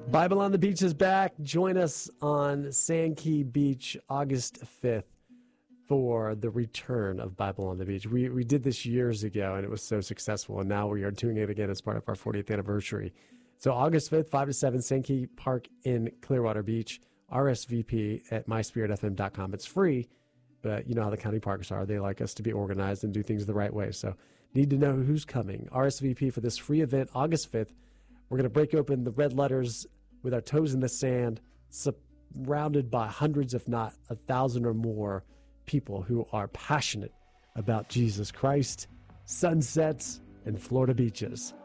Bible on the Beach is back. Join us on Sand Key Beach August 5th for the return of Bible on the Beach. We did this years ago, and it was so successful, and now we are doing it again as part of our 40th anniversary. So August 5th, 5 to 7, Sand Key Park in Clearwater Beach, RSVP at myspiritfm.com. It's free, but you know how the county parks are. They like us to be organized and do things the right way. So need to know who's coming. RSVP for this free event, August 5th. We're going to break open the red letters with our toes in the sand, surrounded by hundreds, if not 1,000 or more people who are passionate about Jesus Christ, sunsets, and Florida beaches.